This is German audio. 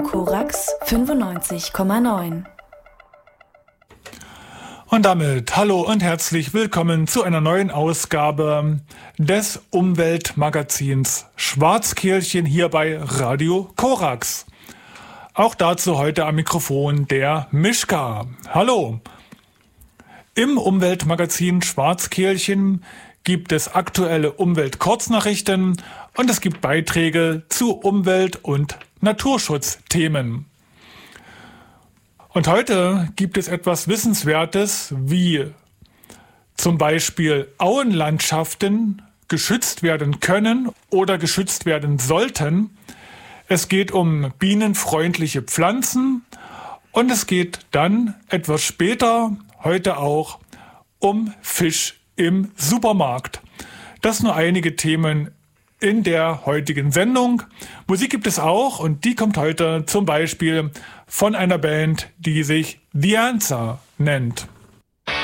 Korax 95,9. Und damit hallo und herzlich willkommen zu einer neuen Ausgabe des Umweltmagazins Schwarzkehlchen hier bei Radio Korax. Auch dazu heute am Mikrofon der Mischka. Hallo! Im Umweltmagazin Schwarzkehlchen gibt es aktuelle Umweltkurznachrichten und es gibt Beiträge zu Umwelt- und Naturschutzthemen. Und heute gibt es etwas Wissenswertes, wie zum Beispiel Auenlandschaften geschützt werden können oder geschützt werden sollten. Es geht um bienenfreundliche Pflanzen und es geht dann etwas später, heute auch, um Fisch im Supermarkt. Das nur einige Themen in der heutigen Sendung. Musik gibt es auch und die kommt heute zum Beispiel von einer Band, die sich The Answer nennt.